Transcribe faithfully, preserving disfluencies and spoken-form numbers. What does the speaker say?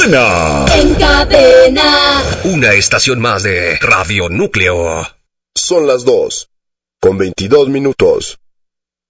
buena. En Cadena. Una estación más de Radio Núcleo. Son las dos, con veintidós minutos.